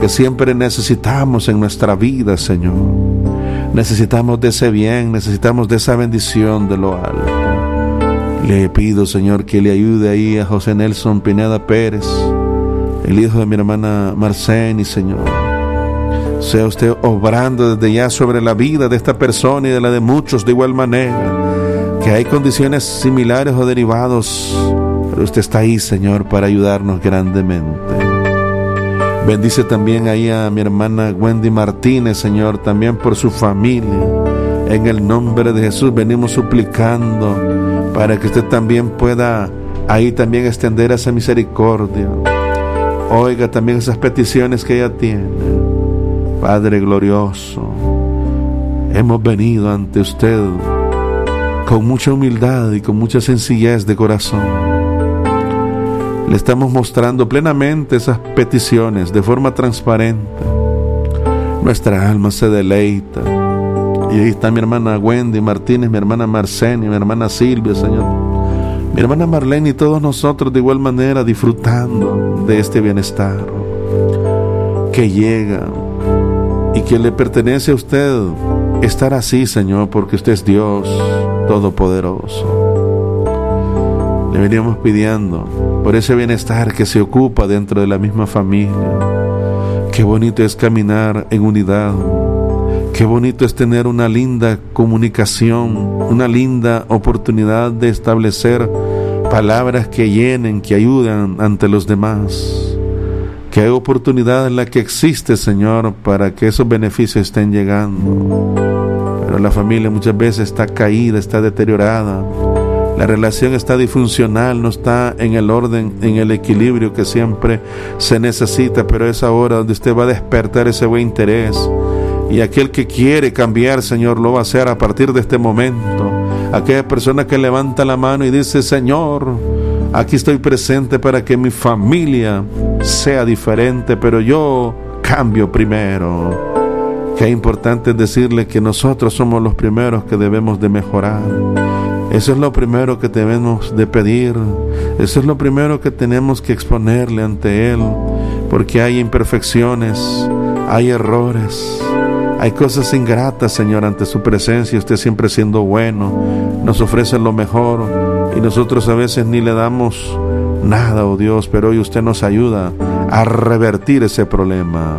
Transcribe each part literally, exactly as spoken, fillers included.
que siempre necesitamos en nuestra vida, Señor. Necesitamos de ese bien, necesitamos de esa bendición de lo alto. Le pido, Señor, que le ayude ahí a José Nelson Pineda Pérez, el hijo de mi hermana Marceni, Señor. Sea usted obrando desde ya sobre la vida de esta persona y de la de muchos de igual manera, que hay condiciones similares o derivados, pero usted está ahí, Señor, para ayudarnos grandemente. Bendice también ahí a mi hermana Wendy Martínez, Señor, también por su familia. En el nombre de Jesús venimos suplicando para que usted también pueda ahí también extender esa misericordia. Oiga también esas peticiones que ella tiene. Padre glorioso, hemos venido ante usted con mucha humildad y con mucha sencillez de corazón. Le estamos mostrando plenamente esas peticiones de forma transparente. Nuestra alma se deleita. Y ahí está mi hermana Wendy Martínez, mi hermana Marceni, mi hermana Silvia, Señor, mi hermana Marlene y todos nosotros de igual manera disfrutando de este bienestar que llega y que le pertenece a usted estar así, Señor, porque usted es Dios Todopoderoso. Le veníamos pidiendo por ese bienestar que se ocupa dentro de la misma familia. Qué bonito es caminar en unidad. Qué bonito es tener una linda comunicación, una linda oportunidad de establecer palabras que llenen, que ayudan ante los demás. Que hay oportunidad en la que existe, Señor, para que esos beneficios estén llegando. Pero la familia muchas veces está caída, está deteriorada. La relación está disfuncional, no está en el orden, en el equilibrio que siempre se necesita, pero es ahora donde usted va a despertar ese buen interés. Y aquel que quiere cambiar, Señor, lo va a hacer a partir de este momento. Aquella persona que levanta la mano y dice: Señor, aquí estoy presente para que mi familia sea diferente, pero yo cambio primero. Qué importante es decirle que nosotros somos los primeros que debemos de mejorar. Eso es lo primero que debemos de pedir. Eso es lo primero que tenemos que exponerle ante Él, porque hay imperfecciones, hay errores, hay cosas ingratas, Señor, ante su presencia. Usted siempre siendo bueno, nos ofrece lo mejor y nosotros a veces ni le damos nada, oh Dios, pero hoy usted nos ayuda a revertir ese problema.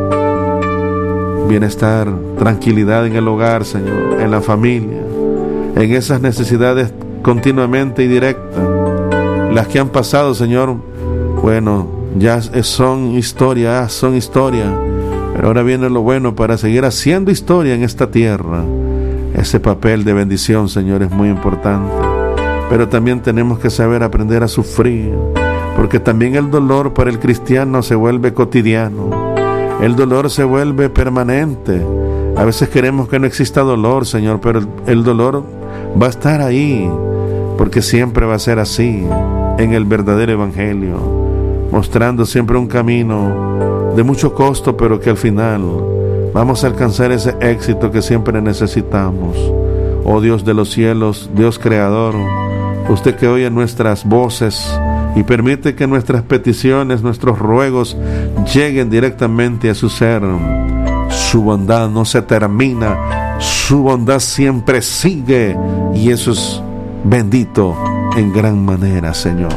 Bienestar, tranquilidad en el hogar, Señor, en la familia, en esas necesidades continuamente y directas. Las que han pasado, Señor, bueno, ya son historia, son historia. Pero ahora viene lo bueno para seguir haciendo historia en esta tierra. Ese papel de bendición, Señor, es muy importante. Pero también tenemos que saber aprender a sufrir, porque también el dolor para el cristiano se vuelve cotidiano. El dolor se vuelve permanente. A veces queremos que no exista dolor, Señor, pero el, el dolor va a estar ahí, porque siempre va a ser así en el verdadero evangelio, mostrando siempre un camino de mucho costo, pero que al final vamos a alcanzar ese éxito que siempre necesitamos. Oh Dios de los cielos, Dios creador, usted que oye nuestras voces y permite que nuestras peticiones, nuestros ruegos lleguen directamente a su ser. Su bondad no se termina, su bondad siempre sigue, y eso es bendito en gran manera, Señor.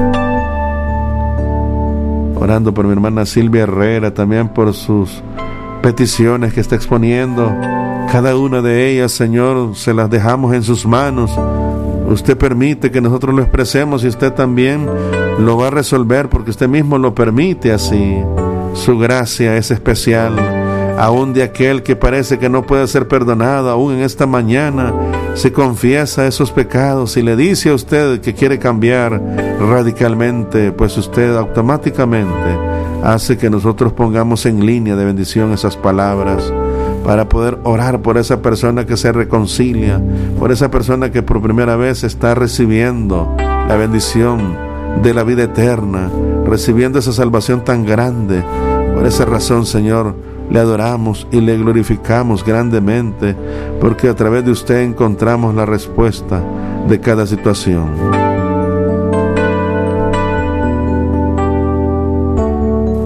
Orando por mi hermana Silvia Herrera, también por sus peticiones que está exponiendo. Cada una de ellas, Señor, se las dejamos en sus manos. Usted permite que nosotros lo expresemos y usted también lo va a resolver, porque usted mismo lo permite así. Su gracia es especial. Aún de aquel que parece que no puede ser perdonado, aún en esta mañana se confiesa esos pecados y le dice a usted que quiere cambiar radicalmente, pues usted automáticamente hace que nosotros pongamos en línea de bendición esas palabras, para poder orar por esa persona que se reconcilia, por esa persona que por primera vez está recibiendo la bendición de la vida eterna, recibiendo esa salvación tan grande. Por esa razón, Señor, le adoramos y le glorificamos grandemente, porque a través de usted encontramos la respuesta de cada situación.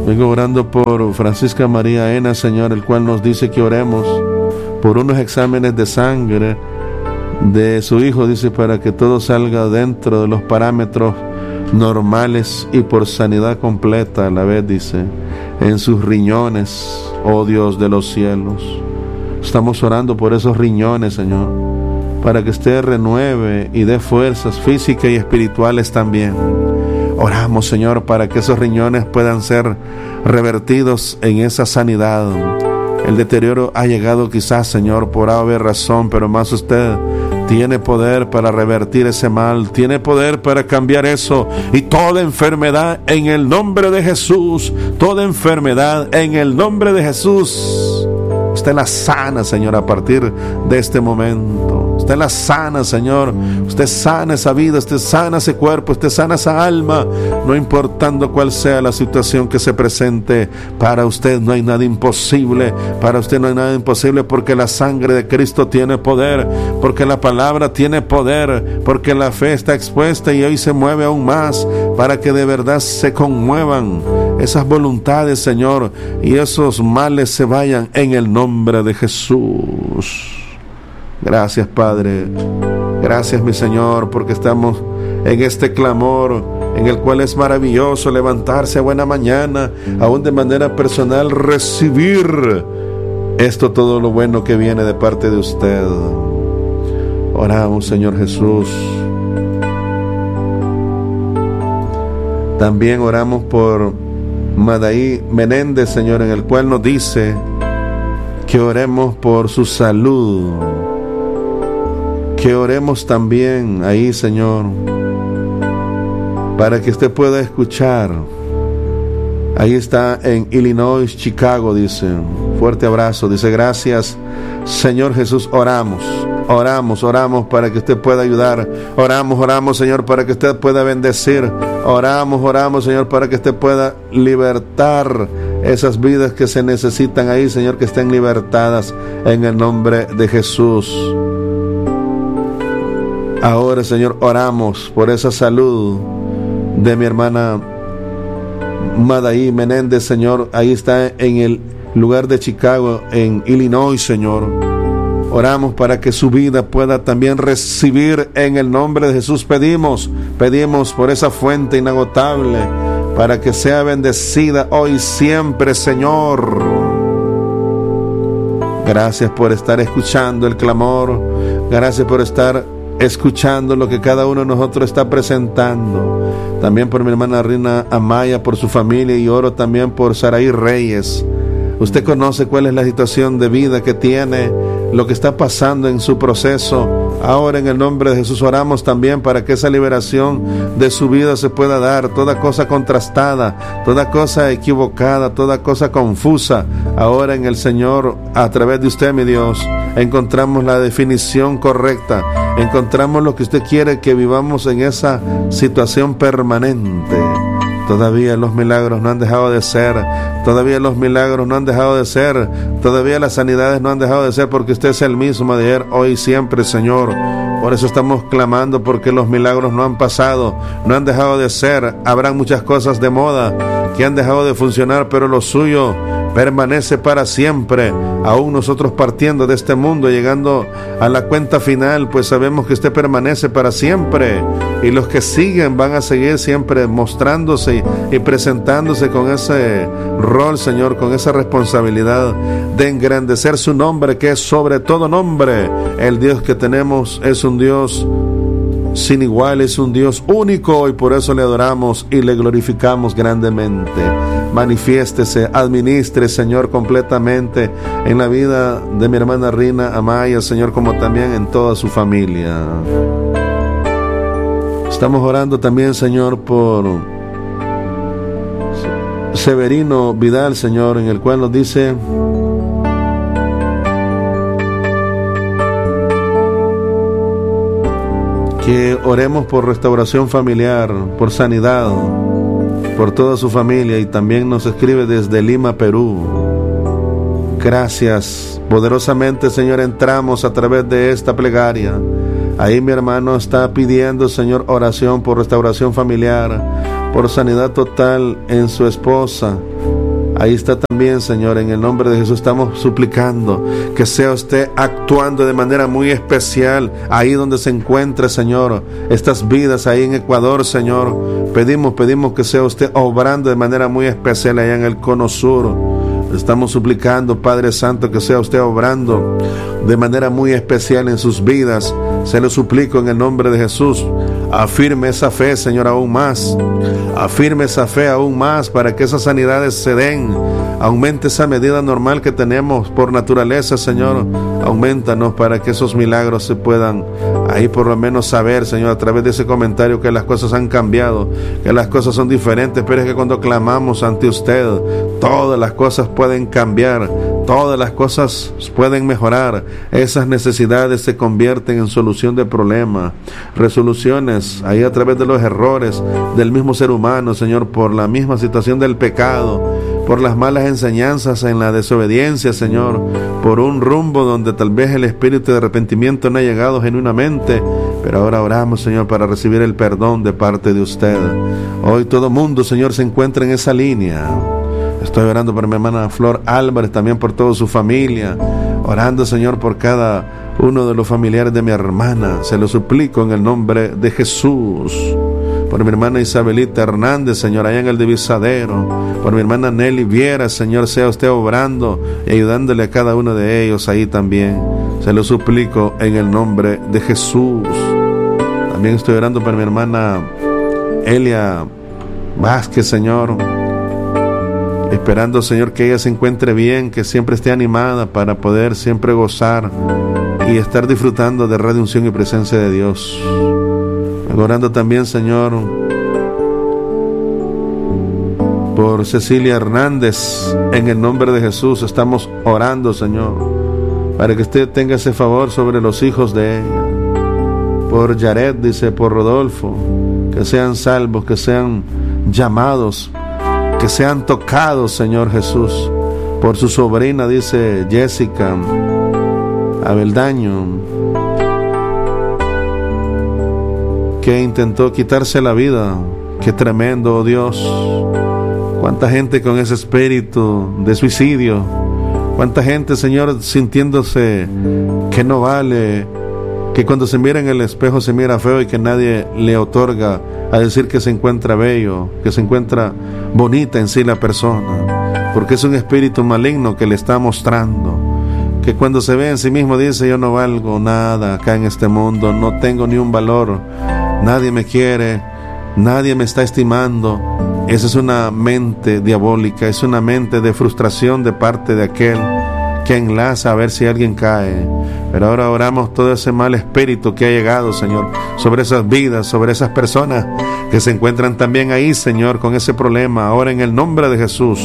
Vengo orando por Francisca María Ena, Señor, el cual nos dice que oremos por unos exámenes de sangre de su hijo, dice, para que todo salga dentro de los parámetros normales y por sanidad completa a la vez, dice, en sus riñones, oh Dios de los cielos. Estamos orando por esos riñones, Señor, para que usted renueve y dé fuerzas físicas y espirituales también. Oramos, Señor, para que esos riñones puedan ser revertidos en esa sanidad. El deterioro ha llegado quizás, Señor, por haber razón, pero más usted tiene poder para revertir ese mal, tiene poder para cambiar eso, y toda enfermedad en el nombre de Jesús, toda enfermedad en el nombre de Jesús, usted la sana, Señor, a partir de este momento. Usted la sana, Señor. Usted sana esa vida, usted sana ese cuerpo, usted sana esa alma, no importando cuál sea la situación que se presente. Para usted no hay nada imposible, para usted no hay nada imposible, porque la sangre de Cristo tiene poder, porque la palabra tiene poder, porque la fe está expuesta y hoy se mueve aún más, para que de verdad se conmuevan esas voluntades, Señor, y esos males se vayan en el nombre de Jesús. Gracias, Padre. Gracias, mi Señor, porque estamos en este clamor en el cual es maravilloso levantarse a buena mañana, aún de manera personal, recibir esto, todo lo bueno que viene de parte de usted. Oramos, Señor Jesús. También oramos por Madaí Menéndez, Señor, en el cual nos dice que oremos por su salud, que oremos también ahí, Señor, para que usted pueda escuchar. Ahí está en Illinois, Chicago, dice. Fuerte abrazo, dice, gracias, Señor Jesús. Oramos, oramos, oramos para que usted pueda ayudar. Oramos, oramos, Señor, para que usted pueda bendecir. Oramos, oramos, Señor, para que usted pueda libertar esas vidas que se necesitan ahí, Señor, que estén libertadas en el nombre de Jesús. Ahora, Señor, oramos por esa salud de mi hermana Madaí Menéndez, Señor. Ahí está en el lugar de Chicago, en Illinois, Señor. Oramos para que su vida pueda también recibir en el nombre de Jesús. Pedimos, pedimos por esa fuente inagotable, para que sea bendecida hoy y siempre, Señor. Gracias por estar escuchando el clamor. Gracias por estar escuchando lo que cada uno de nosotros está presentando. También por mi hermana Rina Amaya, por su familia, y oro también por Saraí Reyes. Usted conoce cuál es la situación de vida que tiene, lo que está pasando en su proceso. Ahora, en el nombre de Jesús, oramos también para que esa liberación de su vida se pueda dar. Toda cosa contrastada, toda cosa equivocada, toda cosa confusa, ahora en el Señor, a través de usted, mi Dios, encontramos la definición correcta. Encontramos lo que usted quiere que vivamos en esa situación permanente. Todavía los milagros no han dejado de ser, todavía los milagros no han dejado de ser, todavía las sanidades no han dejado de ser, porque usted es el mismo de ayer, hoy y siempre, Señor. Por eso estamos clamando, porque los milagros no han pasado, no han dejado de ser. Habrán muchas cosas de moda que han dejado de funcionar, pero lo suyo permanece para siempre. Aún nosotros partiendo de este mundo, llegando a la cuenta final, pues sabemos que usted permanece para siempre, y los que siguen van a seguir siempre mostrándose y presentándose con ese rol, Señor, con esa responsabilidad de engrandecer su nombre, que es sobre todo nombre. El Dios que tenemos es un Dios sin igual, es un Dios único, y por eso le adoramos y le glorificamos grandemente. Manifiéstese, administre, Señor, completamente en la vida de mi hermana Rina Amaya, Señor, como también en toda su familia. Estamos orando también, Señor, por Severino Vidal, Señor, en el cual nos dice que oremos por restauración familiar, por sanidad, por toda su familia, y también nos escribe desde Lima, Perú. Gracias, poderosamente, Señor, entramos a través de esta plegaria. Ahí mi hermano está pidiendo, Señor, oración por restauración familiar, por sanidad total en su esposa, Ahí está también, Señor, en el nombre de Jesús estamos suplicando que sea usted actuando de manera muy especial ahí donde se encuentre, Señor, estas vidas ahí en Ecuador, Señor. Pedimos, pedimos que sea usted obrando de manera muy especial allá en el Cono Sur. Estamos suplicando, Padre Santo, que sea usted obrando de manera muy especial en sus vidas. Se lo suplico en el nombre de Jesús. Afirme esa fe, Señor, aún más. Afirme esa fe aún más para que esas sanidades se den. Aumente esa medida normal que tenemos por naturaleza, Señor. Aumentanos para que esos milagros se puedan ahí por lo menos saber, Señor, a través de ese comentario, que las cosas han cambiado, que las cosas son diferentes, pero es que cuando clamamos ante usted, todas las cosas pueden cambiar, todas las cosas pueden mejorar. Esas necesidades se convierten en solución de problemas, resoluciones ahí a través de los errores del mismo ser humano, Señor, por la misma situación del pecado, por las malas enseñanzas en la desobediencia, Señor, por un rumbo donde tal vez el espíritu de arrepentimiento no ha llegado genuinamente, pero ahora oramos, Señor, para recibir el perdón de parte de usted. Hoy todo mundo, Señor, se encuentra en esa línea. Estoy orando por mi hermana Flor Álvarez, también por toda su familia, orando, Señor, por cada uno de los familiares de mi hermana. Se lo suplico en el nombre de Jesús. Por mi hermana Isabelita Hernández, Señor, allá en el Divisadero. Por mi hermana Nelly Viera, Señor, sea usted obrando y ayudándole a cada uno de ellos ahí también. Se lo suplico en el nombre de Jesús. También estoy orando por mi hermana Elia Vázquez, Señor, esperando, Señor, que ella se encuentre bien, que siempre esté animada para poder siempre gozar y estar disfrutando de Radio Unción y presencia de Dios. Orando también, Señor, por Cecilia Hernández, en el nombre de Jesús estamos orando, Señor, para que usted tenga ese favor sobre los hijos de ella. Por Yaret, dice, por Rodolfo, que sean salvos, que sean llamados, que sean tocados, Señor Jesús. Por su sobrina, dice Jessica Abeldaño, que intentó quitarse la vida. Qué tremendo, oh Dios. Cuánta gente con ese espíritu de suicidio. Cuánta gente, Señor, sintiéndose que no vale, que cuando se mira en el espejo se mira feo y que nadie le otorga a decir que se encuentra bello, que se encuentra bonita en sí la persona, porque es un espíritu maligno que le está mostrando que cuando se ve en sí mismo dice: yo no valgo nada acá en este mundo, no tengo ni un valor, nadie me quiere, nadie me está estimando. Esa es una mente diabólica, es una mente de frustración de parte de aquel que enlaza a ver si alguien cae. Pero ahora oramos todo ese mal espíritu que ha llegado, Señor, sobre esas vidas, sobre esas personas que se encuentran también ahí, Señor, con ese problema, ahora en el nombre de Jesús.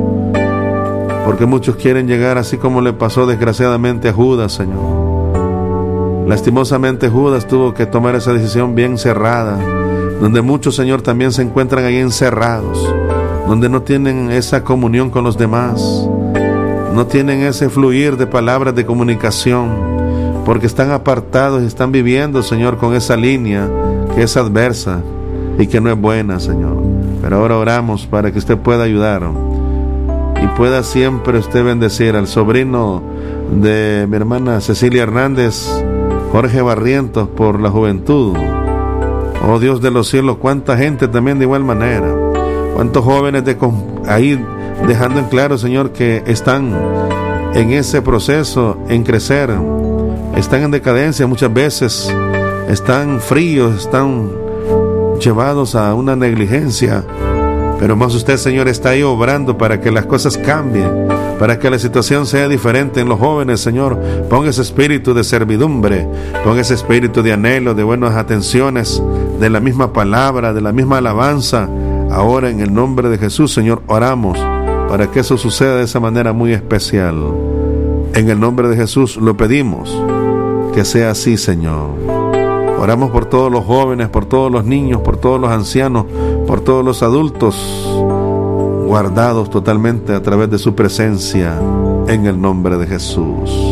Porque muchos quieren llegar así como le pasó desgraciadamente a Judas, Señor. Lastimosamente Judas tuvo que tomar esa decisión bien cerrada, donde muchos, Señor, también se encuentran ahí encerrados, donde no tienen esa comunión con los demás, no tienen ese fluir de palabras de comunicación, porque están apartados y están viviendo, Señor, con esa línea que es adversa y que no es buena, Señor. Pero ahora oramos para que usted pueda ayudar y pueda siempre usted bendecir al sobrino de mi hermana Cecilia Hernández, Jorge Barrientos, por la juventud. Oh Dios de los cielos, cuánta gente también de igual manera, cuántos jóvenes de ahí dejando en claro, Señor, que están en ese proceso, en crecer, están en decadencia muchas veces, están fríos, están llevados a una negligencia. Pero más usted, Señor, está ahí obrando para que las cosas cambien, para que la situación sea diferente en los jóvenes, Señor. Ponga ese espíritu de servidumbre, ponga ese espíritu de anhelo, de buenas atenciones, de la misma palabra, de la misma alabanza. Ahora, en el nombre de Jesús, Señor, oramos para que eso suceda de esa manera muy especial. En el nombre de Jesús lo pedimos, que sea así, Señor. Oramos por todos los jóvenes, por todos los niños, por todos los ancianos, por todos los adultos, guardados totalmente a través de su presencia, en el nombre de Jesús.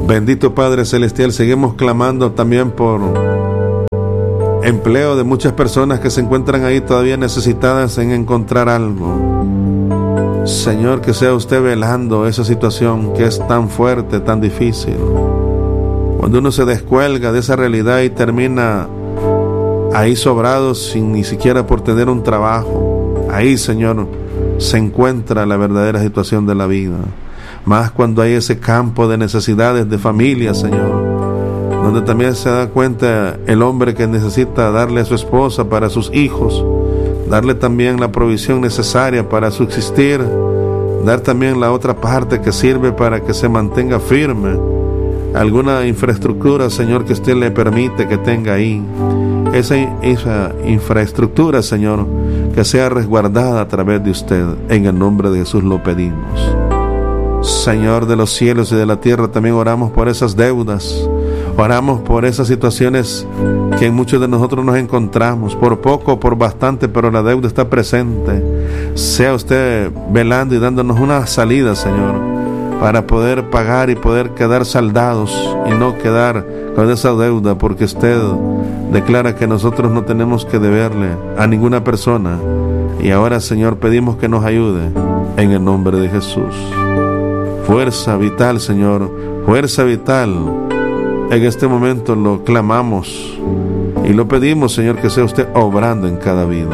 Bendito Padre Celestial, seguimos clamando también por empleo de muchas personas que se encuentran ahí todavía necesitadas en encontrar algo. Señor, que sea usted velando esa situación que es tan fuerte, tan difícil. Cuando uno se descuelga de esa realidad y termina ahí sobrado sin ni siquiera por tener un trabajo, ahí, Señor, se encuentra la verdadera situación de la vida. Más cuando hay ese campo de necesidades de familia, Señor, donde también se da cuenta el hombre que necesita darle a su esposa para sus hijos, darle también la provisión necesaria para subsistir, dar también la otra parte que sirve para que se mantenga firme, alguna infraestructura, Señor, que usted le permite que tenga ahí. Esa, esa infraestructura, Señor, que sea resguardada a través de usted. En el nombre de Jesús lo pedimos. Señor de los cielos y de la tierra, también oramos por esas deudas, oramos por esas situaciones que en muchos de nosotros nos encontramos, por poco o por bastante, pero la deuda está presente. Sea usted velando y dándonos una salida, Señor, para poder pagar y poder quedar saldados y no quedar con esa deuda, porque usted declara que nosotros no tenemos que deberle a ninguna persona. Y ahora, Señor, pedimos que nos ayude en el nombre de Jesús. Fuerza vital, Señor, fuerza vital. En este momento lo clamamos y lo pedimos, Señor, que sea usted obrando en cada vida.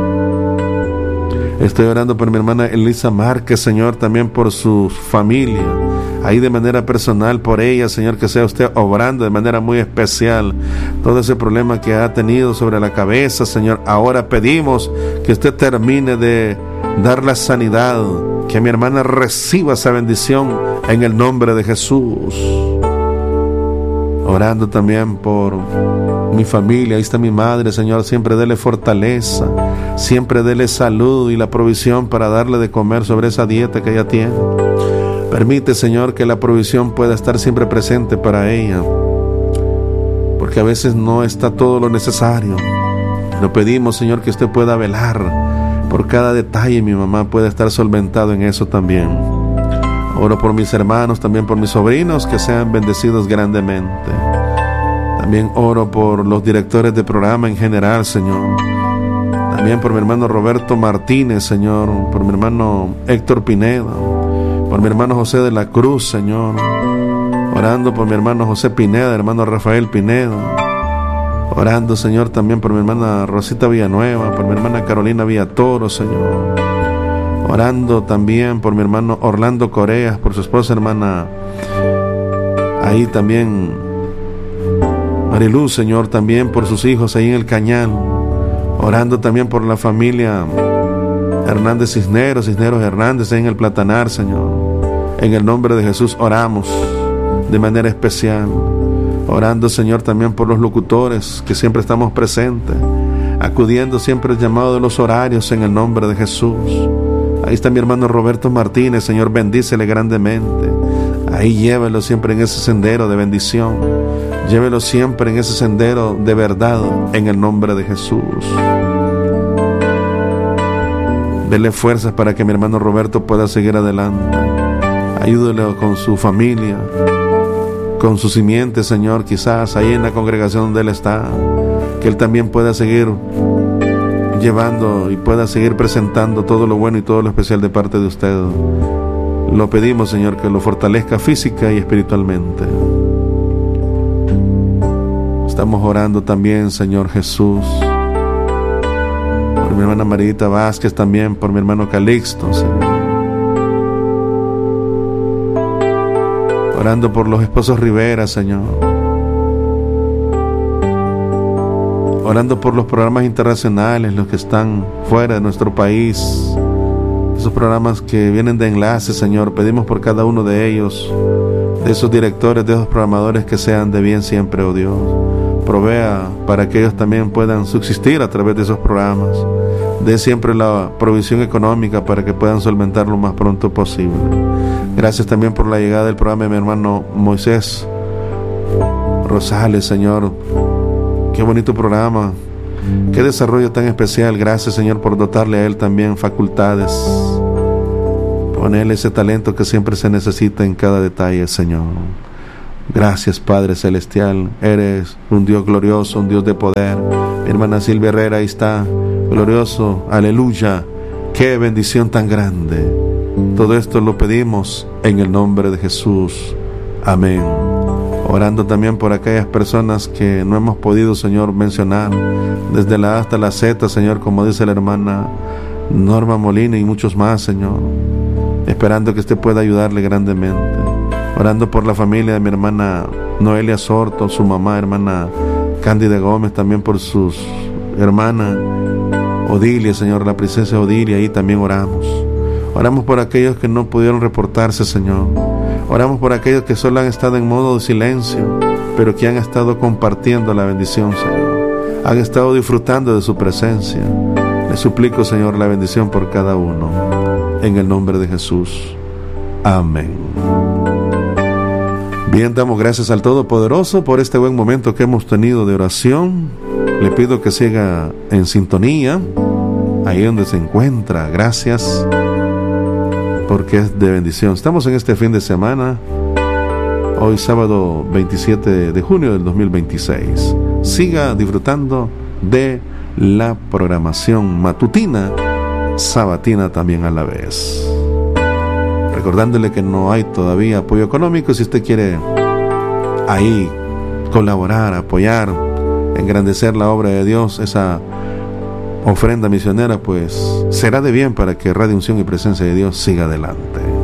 Estoy orando por mi hermana Elisa Márquez, Señor, también por su familia, ahí de manera personal, por ella, Señor, que sea usted obrando de manera muy especial todo ese problema que ha tenido sobre la cabeza, Señor. Ahora pedimos que usted termine de dar la sanidad, que mi hermana reciba esa bendición en el nombre de Jesús. Orando también por mi familia, ahí está mi madre, Señor, siempre dele fortaleza, siempre dele salud y la provisión para darle de comer sobre esa dieta que ella tiene. Permite, Señor, que la provisión pueda estar siempre presente para ella, porque a veces no está todo lo necesario. Lo pedimos, Señor, que usted pueda velar por cada detalle, mi mamá pueda estar solventado en eso también. Oro por mis hermanos, también por mis sobrinos, que sean bendecidos grandemente. También oro por los directores de programa en general, Señor. También por mi hermano Roberto Martínez, Señor. Por mi hermano Héctor Pineda. Por mi hermano José de la Cruz, Señor. Orando por mi hermano José Pineda, hermano Rafael Pineda. Orando, Señor, también por mi hermana Rosita Villanueva, por mi hermana Carolina Villatoro, Señor. Orando también por mi hermano Orlando Coreas, por su esposa hermana, ahí también Mariluz, Señor, también por sus hijos ahí en el Cañal. Orando también por la familia Hernández Cisneros, Cisneros Hernández ahí en el Platanar, Señor. En el nombre de Jesús oramos de manera especial. Orando, Señor, también por los locutores que siempre estamos presentes, acudiendo siempre al llamado de los horarios en el nombre de Jesús. Ahí está mi hermano Roberto Martínez, Señor, bendícele grandemente. Ahí llévelo siempre en ese sendero de bendición. Llévelo siempre en ese sendero de verdad, en el nombre de Jesús. Dele fuerzas para que mi hermano Roberto pueda seguir adelante. Ayúdelo con su familia, con su simiente, Señor, quizás ahí en la congregación donde él está, que él también pueda seguir llevando y pueda seguir presentando todo lo bueno y todo lo especial de parte de usted. Lo pedimos, Señor, que lo fortalezca física y espiritualmente. Estamos orando también, Señor Jesús, por mi hermana Maridita Vázquez, también por mi hermano Calixto, Señor. Orando por los esposos Rivera, Señor. Orando por los programas internacionales, los que están fuera de nuestro país, esos programas que vienen de enlace, Señor. Pedimos por cada uno de ellos, de esos directores, de esos programadores, que sean de bien siempre, oh Dios. Provea para que ellos también puedan subsistir a través de esos programas. Dé siempre la provisión económica para que puedan solventar lo más pronto posible. Gracias también por la llegada del programa de mi hermano Moisés Rosales, Señor. Qué bonito programa, qué desarrollo tan especial. Gracias, Señor, por dotarle a él también facultades, ponerle ese talento que siempre se necesita en cada detalle, Señor. Gracias, Padre Celestial. Eres un Dios glorioso, un Dios de poder. Mi hermana Silvia Herrera, ahí está. Glorioso, aleluya. Qué bendición tan grande. Todo esto lo pedimos en el nombre de Jesús. Amén. Orando también por aquellas personas que no hemos podido, Señor, mencionar. Desde la A hasta la Z, Señor, como dice la hermana Norma Molina y muchos más, Señor. Esperando que usted pueda ayudarle grandemente. Orando por la familia de mi hermana Noelia Sorto, su mamá, hermana Cándida Gómez, también por sus hermanas Odilia, Señor, la princesa Odilia, ahí también oramos. Oramos por aquellos que no pudieron reportarse, Señor. Oramos por aquellos que solo han estado en modo de silencio, pero que han estado compartiendo la bendición, Señor. Han estado disfrutando de su presencia. Le suplico, Señor, la bendición por cada uno. En el nombre de Jesús. Amén. Bien, damos gracias al Todopoderoso por este buen momento que hemos tenido de oración. Le pido que siga en sintonía, ahí donde se encuentra. Gracias, porque es de bendición. Estamos en este fin de semana, hoy sábado veintisiete de junio del dos mil veintiséis. Siga disfrutando de la programación matutina, sabatina también a la vez. Recordándole que no hay todavía apoyo económico. Si usted quiere ahí colaborar, apoyar, engrandecer la obra de Dios, esa ofrenda misionera, pues será de bien para que Radio Unción y Presencia de Dios siga adelante.